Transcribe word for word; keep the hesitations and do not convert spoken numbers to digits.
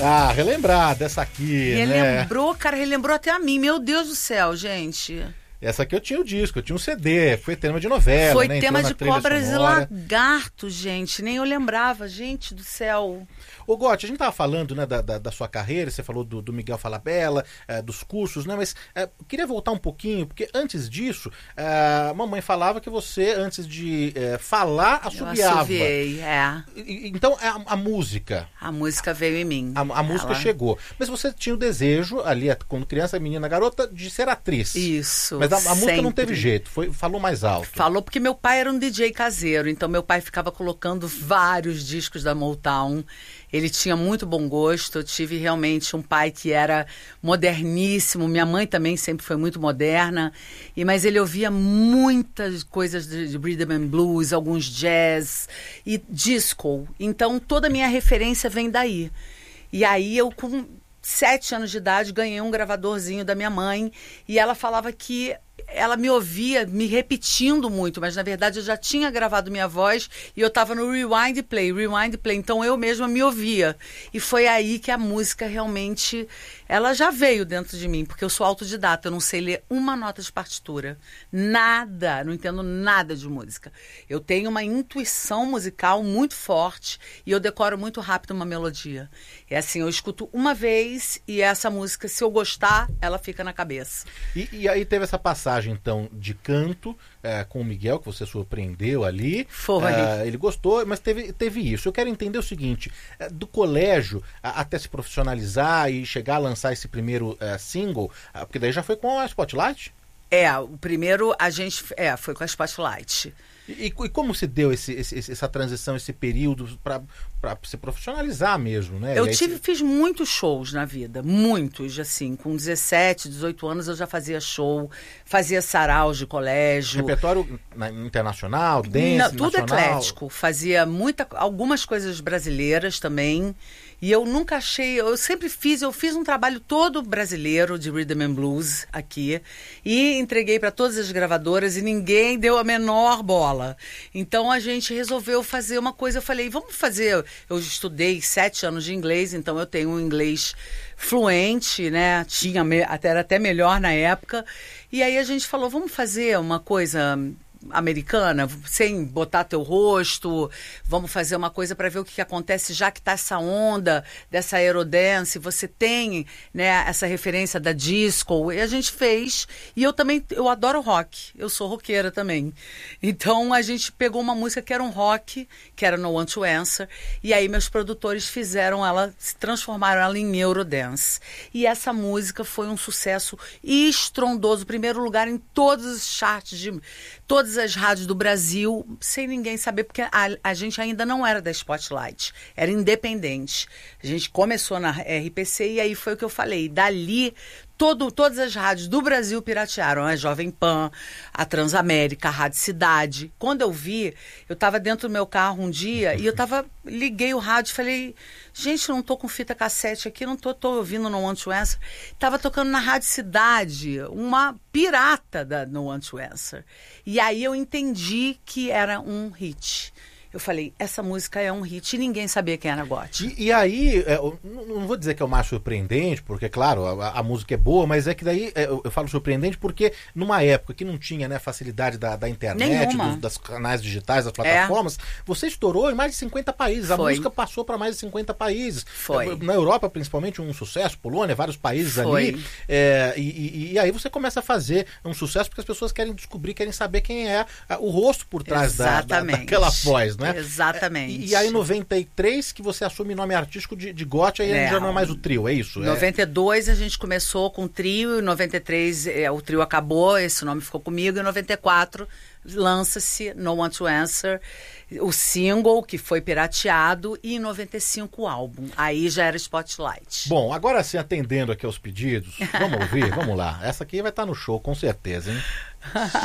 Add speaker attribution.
Speaker 1: Ah, relembrar dessa aqui,
Speaker 2: Relembrou,
Speaker 1: né?
Speaker 2: cara, relembrou até a mim. Meu Deus do céu, gente.
Speaker 1: Essa aqui eu tinha o disco, eu tinha um C D, foi tema de novela,
Speaker 2: Foi
Speaker 1: né?
Speaker 2: tema
Speaker 1: Entrou
Speaker 2: de
Speaker 1: na trilha
Speaker 2: Cobras
Speaker 1: sonora.
Speaker 2: e Lagartos, gente. Nem eu lembrava, gente do céu.
Speaker 1: Ô, Gotti, a gente tava falando, né, da, da, da sua carreira, você falou do, do Miguel Falabella, é, dos cursos, né? Mas é, eu queria voltar um pouquinho, porque antes disso, é, a mamãe falava que você, antes de é, falar, assobiava.
Speaker 2: Eu assobiei, é.
Speaker 1: E, então, a, a música...
Speaker 2: A música veio em mim.
Speaker 1: A, a música
Speaker 2: Ela...
Speaker 1: chegou. Mas você tinha o desejo, ali, quando criança, menina, garota, de ser atriz.
Speaker 2: Isso.
Speaker 1: Mas a, a música não
Speaker 2: sempre.
Speaker 1: teve jeito, foi, falou mais alto.
Speaker 2: Falou porque meu pai era um D J caseiro, então meu pai ficava colocando vários discos da Motown. Ele tinha muito bom gosto, eu tive realmente um pai que era moderníssimo, minha mãe também sempre foi muito moderna, e, mas ele ouvia muitas coisas de, de rhythm and blues, alguns jazz e disco, então toda a minha referência vem daí. E aí eu com sete anos de idade ganhei um gravadorzinho da minha mãe e ela falava que ela me ouvia me repetindo muito, mas na verdade eu já tinha gravado minha voz e eu estava no rewind play, rewind play, então eu mesma me ouvia. E foi aí que a música realmente, ela já veio dentro de mim, porque eu sou autodidata, eu não sei ler uma nota de partitura, nada, não entendo nada de música. Eu tenho uma intuição musical muito forte e eu decoro muito rápido uma melodia. É assim, eu escuto uma vez e essa música, se eu gostar, ela fica na cabeça.
Speaker 1: E, e aí teve essa passagem, então, de canto é, com o Miguel, que você surpreendeu ali.
Speaker 2: Foi.
Speaker 1: É, ele gostou, mas teve, teve isso. Eu quero entender o seguinte, é, do colégio a, até se profissionalizar e chegar a lançar esse primeiro é, single, é, porque daí já foi com a Spotlight?
Speaker 2: É, o primeiro a gente, é, foi com a Spotlight.
Speaker 1: E, e como se deu esse, esse, essa transição, esse período para se profissionalizar mesmo, né?
Speaker 2: Eu
Speaker 1: aí,
Speaker 2: tive,
Speaker 1: se...
Speaker 2: fiz muitos shows na vida, muitos, assim, com dezessete, dezoito anos eu já fazia show, fazia saraus de colégio.
Speaker 1: Repertório na, internacional, dance,
Speaker 2: Não, tudo
Speaker 1: nacional.
Speaker 2: eclético, fazia muita, algumas coisas brasileiras também. E eu nunca achei, eu sempre fiz, eu fiz um trabalho todo brasileiro de rhythm and blues aqui e entreguei para todas as gravadoras e ninguém deu a menor bola. Então a gente resolveu fazer uma coisa, eu falei, vamos fazer, eu estudei sete anos de inglês, então eu tenho um inglês fluente, né, tinha, até, era até melhor na época, e aí a gente falou, vamos fazer uma coisa americana, sem botar teu rosto, vamos fazer uma coisa para ver o que, que acontece, já que tá essa onda dessa aerodance, você tem, né, essa referência da disco, e a gente fez, e eu também, eu adoro rock, eu sou roqueira também, então a gente pegou uma música que era um rock, que era No One to Answer, e aí meus produtores fizeram ela, se transformaram ela em Eurodance, e essa música foi um sucesso estrondoso, primeiro lugar em todos os charts de todas as rádios do Brasil, sem ninguém saber, porque a, a gente ainda não era da Spotlight, era independente. A gente começou na R P C e aí foi o que eu falei. Dali, todo, todas as rádios do Brasil piratearam. A Jovem Pan, a Transamérica, a Rádio Cidade. Quando eu vi, eu estava dentro do meu carro um dia e eu tava, liguei o rádio e falei, gente, eu não tô com fita cassete aqui, não tô, tô ouvindo No One to Answer. Tava tocando na Rádio Cidade, uma pirata da No One to Answer. E aí eu entendi que era um hit. Eu falei, essa música é um hit e ninguém sabia quem era Gotti.
Speaker 1: E, e aí, é, eu não vou dizer que é o mais surpreendente, porque, claro, a, a música é boa, mas é que daí é, eu, eu falo surpreendente porque numa época que não tinha, né, facilidade da, da internet, dos, das canais digitais, das plataformas, é. Você estourou em mais de cinquenta países. A
Speaker 2: Foi.
Speaker 1: música passou para mais de cinquenta países.
Speaker 2: Foi.
Speaker 1: Na Europa, principalmente, um sucesso, Polônia, vários países
Speaker 2: Foi.
Speaker 1: ali. É, e, e, e aí você começa a fazer um sucesso porque as pessoas querem descobrir, querem saber quem é o rosto por trás da, da, daquela voz, né?
Speaker 2: Exatamente.
Speaker 1: E, e aí, em noventa e três, que você assume nome artístico de, de Gotti, aí
Speaker 2: é.
Speaker 1: já não é mais o trio, é isso?
Speaker 2: Em noventa e dois, a gente começou com o trio, em noventa e três, é, o trio acabou, esse nome ficou comigo, em noventa e quatro, lança-se No One to Answer, o single, que foi pirateado, e em noventa e cinco o álbum. Aí já era Spotlight.
Speaker 1: Bom, agora sim, atendendo aqui aos pedidos, vamos ouvir, vamos lá. Essa aqui vai estar no show, com certeza, hein?